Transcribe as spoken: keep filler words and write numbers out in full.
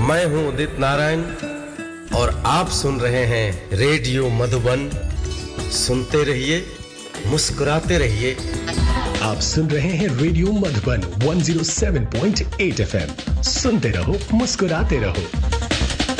मैं हूं उदित नारायण और आप सुन रहे हैं रेडियो मधुबन। सुनते रहिए, मुस्कुराते रहिए। आप सुन रहे हैं रेडियो मधुबन एक सौ सात पॉइंट आठ एफएम। सुनते रहो, मुस्कुराते रहो।